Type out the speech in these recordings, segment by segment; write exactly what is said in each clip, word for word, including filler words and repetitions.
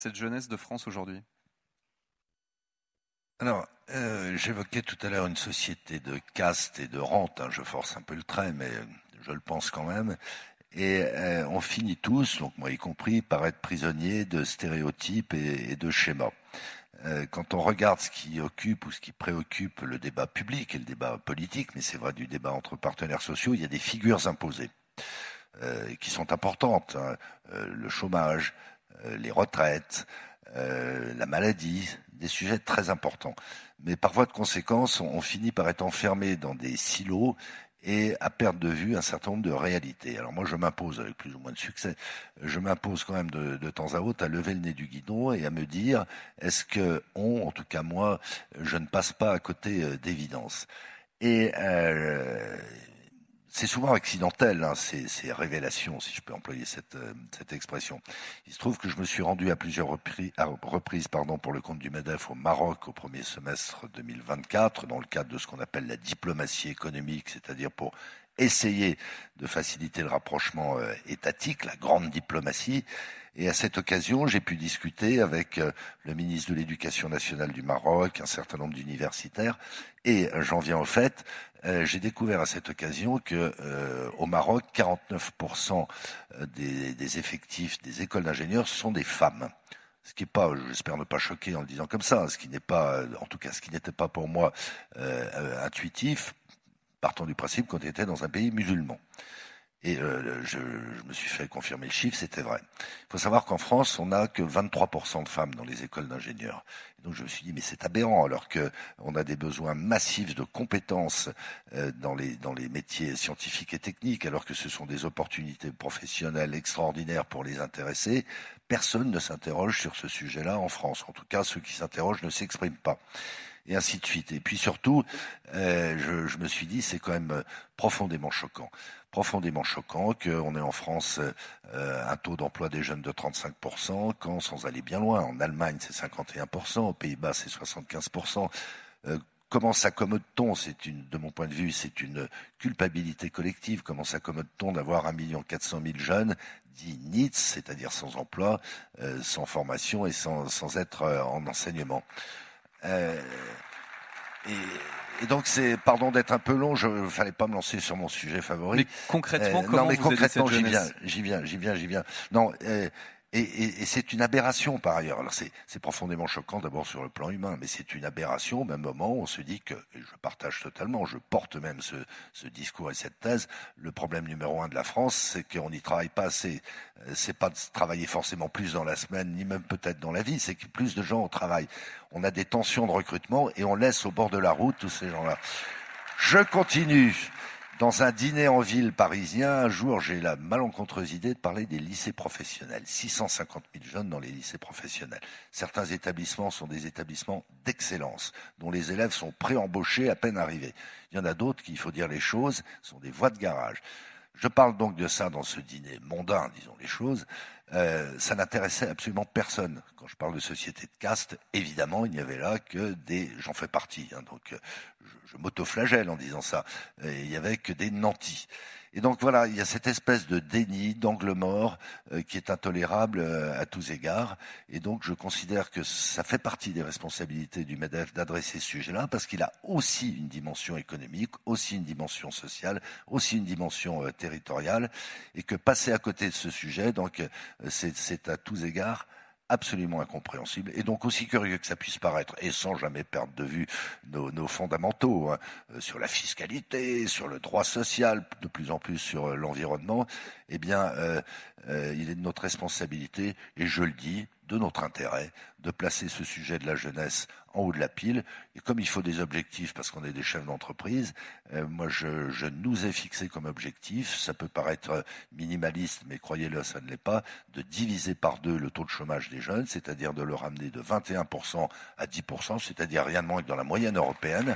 cette jeunesse de France aujourd'hui? Alors, euh, j'évoquais tout à l'heure une société de caste et de rente, hein, je force un peu le trait, mais je le pense quand même, et euh, on finit tous, donc moi y compris, par être prisonniers de stéréotypes et, et de schémas. Euh, quand on regarde ce qui occupe ou ce qui préoccupe le débat public et le débat politique, mais c'est vrai du débat entre partenaires sociaux, il y a des figures imposées euh, qui sont importantes, hein, euh, le chômage, euh, les retraites, euh, la maladie, des sujets très importants. Mais par voie de conséquence, on, on finit par être enfermé dans des silos et à perdre de vue un certain nombre de réalités. Alors moi, je m'impose, avec plus ou moins de succès, je m'impose quand même de, de temps à autre à lever le nez du guidon et à me dire, est-ce que on, en tout cas moi, je ne passe pas à côté euh, d'évidence. Et euh, c'est souvent accidentel, hein, ces, ces révélations, si je peux employer cette, euh, cette expression. Il se trouve que je me suis rendu à plusieurs reprises, à reprises pardon, pour le compte du MEDEF au Maroc au premier semestre deux mille vingt-quatre, dans le cadre de ce qu'on appelle la diplomatie économique, c'est-à-dire pour essayer de faciliter le rapprochement euh, étatique, la grande diplomatie. Et à cette occasion, j'ai pu discuter avec euh, le ministre de l'Éducation nationale du Maroc, un certain nombre d'universitaires, et euh, j'en viens au fait, euh, j'ai découvert à cette occasion que euh, au Maroc, quarante-neuf pour cent des, des effectifs des écoles d'ingénieurs sont des femmes. Ce qui n'est pas, j'espère ne pas choquer en le disant comme ça, ce qui n'est pas, en tout cas, ce qui n'était pas pour moi euh, intuitif, partant du principe qu'on était dans un pays musulman. Et euh, je, je me suis fait confirmer le chiffre, c'était vrai. Il faut savoir qu'en France, on n'a que vingt-trois pour cent de femmes dans les écoles d'ingénieurs. Et donc je me suis dit, mais c'est aberrant, alors qu'on a des besoins massifs de compétences euh, dans, les, dans les métiers scientifiques et techniques, alors que ce sont des opportunités professionnelles extraordinaires pour les intéressés. Personne ne s'interroge sur ce sujet-là en France. En tout cas, ceux qui s'interrogent ne s'expriment pas. Et ainsi de suite. Et puis surtout, euh, je, je me suis dit, c'est quand même profondément choquant. Profondément choquant qu'on ait en France euh, un taux d'emploi des jeunes de trente-cinq pour cent, quand, sans aller bien loin, en Allemagne c'est cinquante et un pour cent, aux Pays-Bas c'est soixante-quinze pour cent. Euh, comment s'accommode-t-on? C'est une, de mon point de vue, c'est une culpabilité collective. Comment s'accommode-t-on d'avoir un million quatre cent mille jeunes dits N I T S, c'est-à-dire sans emploi, euh, sans formation et sans, sans être euh, en enseignement? Euh, et, et donc c'est, pardon d'être un peu long, je ne fallait pas me lancer sur mon sujet favori. Mais concrètement, euh, comment non, mais vous concrètement, aidez cette j'y viens, jeunesse? j'y viens, j'y viens, j'y viens. Non, euh, et, et, et c'est une aberration par ailleurs. Alors c'est, c'est profondément choquant d'abord sur le plan humain, mais c'est une aberration. Au même moment, on se dit que, et je partage totalement, je porte même ce, ce discours et cette thèse. Le problème numéro un de la France, c'est qu'on n'y travaille pas assez. C'est pas de travailler forcément plus dans la semaine, ni même peut-être dans la vie, c'est que plus de gens au travail. On a des tensions de recrutement et on laisse au bord de la route tous ces gens-là. Je continue. Dans un dîner en ville parisien, un jour, j'ai la malencontreuse idée de parler des lycées professionnels. six cent cinquante mille jeunes dans les lycées professionnels. Certains établissements sont des établissements d'excellence, dont les élèves sont pré-embauchés à peine arrivés. Il y en a d'autres qui, il faut dire les choses, sont des voies de garage. Je parle donc de ça dans ce dîner mondain, disons les choses. Euh, ça n'intéressait absolument personne. Quand je parle de société de caste, évidemment, il n'y avait là que des... J'en fais partie, hein, donc je, je m'auto-flagelle en disant ça. Et il n'y avait que des nantis. Et donc voilà, il y a cette espèce de déni, d'angle mort, euh, qui est intolérable euh, à tous égards. Et donc je considère que ça fait partie des responsabilités du MEDEF d'adresser ce sujet-là, parce qu'il a aussi une dimension économique, aussi une dimension sociale, aussi une dimension euh, territoriale, et que passer à côté de ce sujet, donc euh, c'est, c'est à tous égards absolument incompréhensible, et donc aussi curieux que ça puisse paraître, et sans jamais perdre de vue nos, nos fondamentaux, hein, euh, sur la fiscalité, sur le droit social, de plus en plus sur euh, l'environnement, eh bien, euh, euh, il est de notre responsabilité, et je le dis, de notre intérêt, de placer ce sujet de la jeunesse en haut de la pile. Et comme il faut des objectifs, parce qu'on est des chefs d'entreprise, euh, moi je, je nous ai fixé comme objectif, ça peut paraître minimaliste, mais croyez-le, ça ne l'est pas, de diviser par deux le taux de chômage des jeunes, c'est-à-dire de le ramener de vingt et un pour cent à dix pour cent, c'est-à-dire rien de moins que dans la moyenne européenne.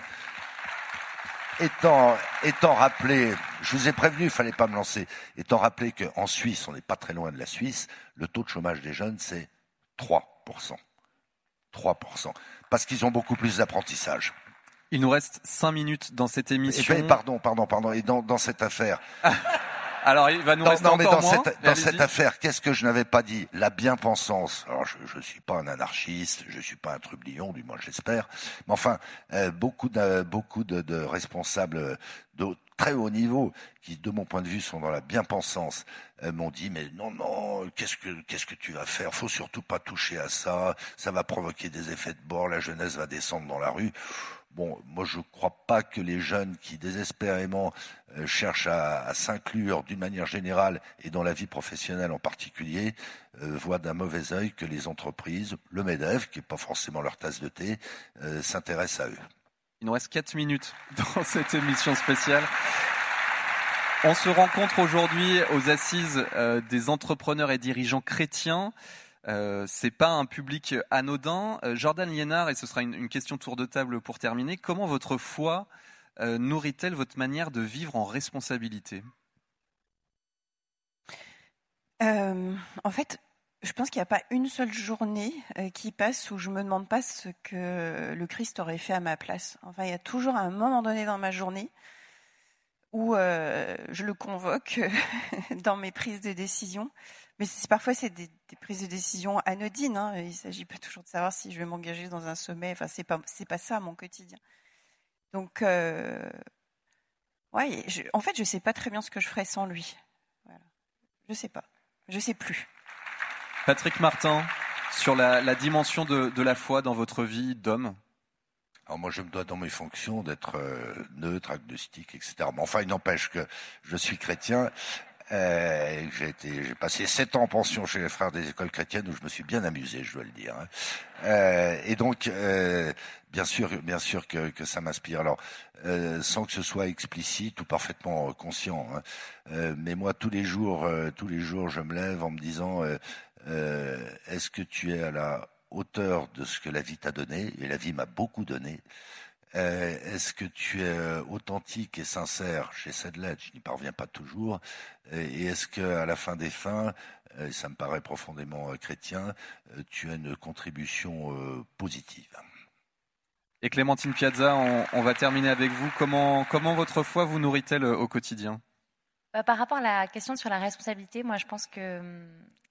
Étant, étant rappelé, je vous ai prévenu, il fallait pas me lancer, étant rappelé qu'en Suisse, on n'est pas très loin de la Suisse, le taux de chômage des jeunes, c'est trois pour cent. trois pour cent. Parce qu'ils ont beaucoup plus d'apprentissage. Il nous reste cinq minutes dans cette émission. Et puis, pardon, pardon, pardon. Et dans, dans cette affaire, Alors, il va nous non, rester non, mais encore dans moins. cette, dans cette affaire, qu'est-ce que je n'avais pas dit? La bien-pensance. Alors, je ne suis pas un anarchiste, je ne suis pas un trublion, du moins j'espère. Mais enfin, euh, beaucoup, de, beaucoup de, de responsables de très haut niveau, qui, de mon point de vue, sont dans la bien-pensance, euh, m'ont dit, mais non, non, qu'est-ce que, qu'est-ce que tu vas faire? Faut surtout pas toucher à ça. Ça va provoquer des effets de bord. La jeunesse va descendre dans la rue. Bon, moi je ne crois pas que les jeunes qui désespérément euh, cherchent à, à s'inclure d'une manière générale et dans la vie professionnelle en particulier euh, voient d'un mauvais œil que les entreprises, le MEDEF, qui n'est pas forcément leur tasse de thé, euh, s'intéressent à eux. Il nous reste quatre minutes dans cette émission spéciale. On se rencontre aujourd'hui aux assises euh, des entrepreneurs et dirigeants chrétiens. Euh, c'est pas un public anodin. Euh, Jordan Liénard, et ce sera une, une question tour de table pour terminer, comment votre foi euh, nourrit-elle votre manière de vivre en responsabilité? euh, En fait, je pense qu'il n'y a pas une seule journée euh, qui passe où je me demande pas ce que le Christ aurait fait à ma place. Enfin, il y a toujours un moment donné dans ma journée où euh, je le convoque dans mes prises de décision. Mais c'est, parfois, c'est des, des prises de décision anodines. Hein. Il ne s'agit pas toujours de savoir si je vais m'engager dans un sommet. Enfin, c'est pas, c'est pas ça mon quotidien. Donc, euh, ouais, je, en fait, je ne sais pas très bien ce que je ferais sans lui. Voilà. Je ne sais pas. Je ne sais plus. Patrick Martin, sur la, la dimension de, de la foi dans votre vie d'homme. Alors moi, je me dois dans mes fonctions d'être euh, neutre, agnostique, et cetera. Mais enfin, il n'empêche que je suis chrétien. Euh, j'ai été, j'ai passé sept ans en pension chez les Frères des Écoles Chrétiennes où je me suis bien amusé, je dois le dire. Hein. Euh, et donc, euh, bien sûr, bien sûr que, que ça m'inspire. Alors, euh, sans que ce soit explicite ou parfaitement conscient. Hein. Euh, mais moi, tous les jours, euh, tous les jours, je me lève en me disant euh, euh, est-ce que tu es à la hauteur de ce que la vie t'a donné? Et la vie m'a beaucoup donné. Euh, est-ce que tu es euh, authentique et sincère? J'essaie de l'être, je n'y parviens pas toujours. Et est-ce qu'à la fin des fins, euh, ça me paraît profondément euh, chrétien, euh, tu as une contribution euh, positive? Et Clémentine Piazza, on, on va terminer avec vous. Comment, comment votre foi vous nourrit-elle au quotidien? Bah, par rapport à la question sur la responsabilité, moi je pense que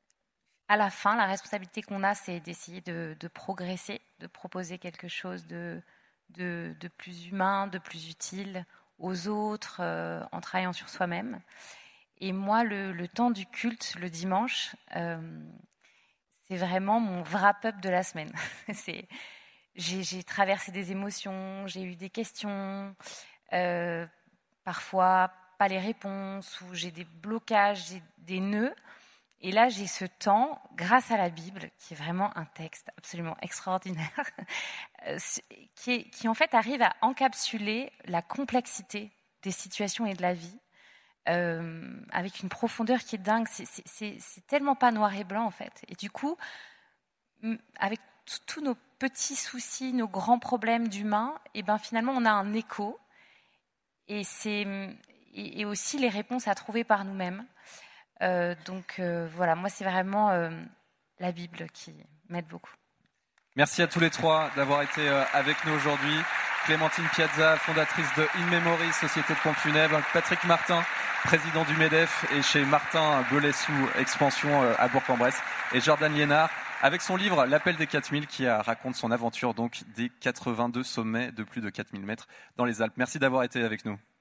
à la fin, la responsabilité qu'on a, c'est d'essayer de, de progresser, de proposer quelque chose de De, de plus humain, de plus utile aux autres, euh, en travaillant sur soi-même. Et moi, le, le temps du culte, le dimanche, euh, c'est vraiment mon wrap-up de la semaine. c'est, j'ai, j'ai traversé des émotions, j'ai eu des questions, euh, parfois pas les réponses, ou j'ai des blocages, j'ai des nœuds. Et là, j'ai ce temps, grâce à la Bible, qui est vraiment un texte absolument extraordinaire, qui, est, qui en fait arrive à encapsuler la complexité des situations et de la vie, euh, avec une profondeur qui est dingue. C'est, c'est, c'est, c'est tellement pas noir et blanc, en fait. Et du coup, avec tous nos petits soucis, nos grands problèmes d'humains, et ben finalement, on a un écho. Et, c'est, et, et aussi les réponses à trouver par nous-mêmes. Euh, donc euh, voilà, moi c'est vraiment euh, la Bible qui m'aide beaucoup. Merci à tous les trois d'avoir été euh, avec nous aujourd'hui. Clémentine Piazza, fondatrice de In Memory, société de pompes funèbres. Patrick Martin, président du MEDEF et chez Martin Belay-sous Expansion euh, à Bourg-en-Bresse. Et Jordan Liénard, avec son livre L'Appel des quatre mille, qui raconte son aventure donc des quatre-vingt-deux sommets de plus de quatre mille mètres dans les Alpes. Merci d'avoir été avec nous.